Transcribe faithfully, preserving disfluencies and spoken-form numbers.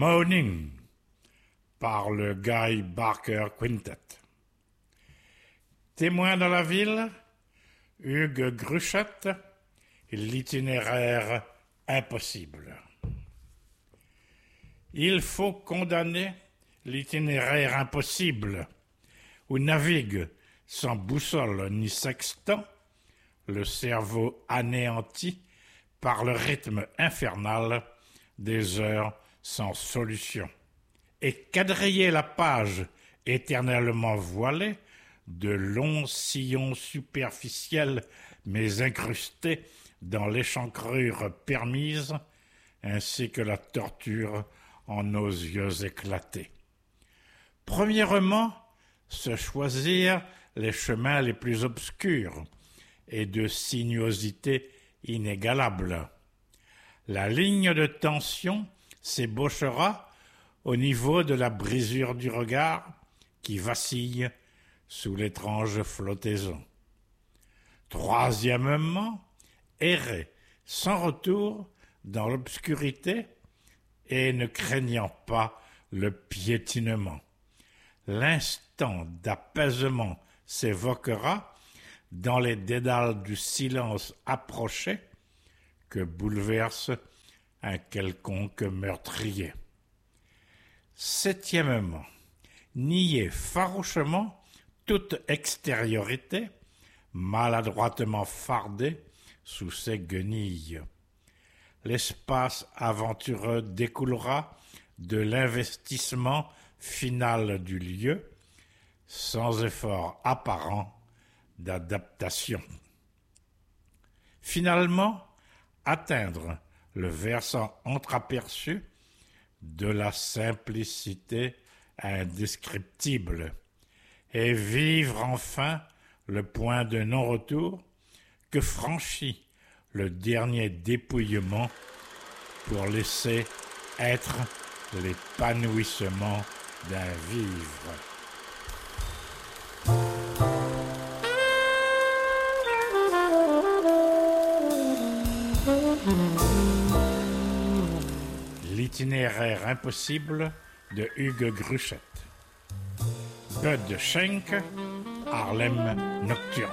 Morning par le Guy Barker Quintet. Témoin dans la ville, Hugues Gruchette, l'itinéraire impossible. Il faut condamner l'itinéraire impossible où navigue sans boussole ni sextant le cerveau anéanti par le rythme infernal des heures sans solution, et quadriller la page éternellement voilée de longs sillons superficiels mais incrustés dans l'échancrure permise, ainsi que la torture en nos yeux éclatés. Premièrement, se choisir les chemins les plus obscurs et de sinuosité inégalable. La ligne de tension s'ébauchera au niveau de la brisure du regard qui vacille sous l'étrange flottaison. Troisièmement, errer sans retour dans l'obscurité et ne craignant pas le piétinement. L'instant d'apaisement s'évoquera dans les dédales du silence approché que bouleverse un quelconque meurtrier. Septièmement, nier farouchement toute extériorité maladroitement fardée sous ses guenilles. L'espace aventureux découlera de l'investissement final du lieu, sans effort apparent d'adaptation. Finalement, atteindre le versant entreaperçu de la simplicité indescriptible et vivre enfin le point de non-retour que franchit le dernier dépouillement pour laisser être l'épanouissement d'un vivre. L'itinéraire impossible de Hugues Gruchette. Bud Schenk, Harlem Nocturne.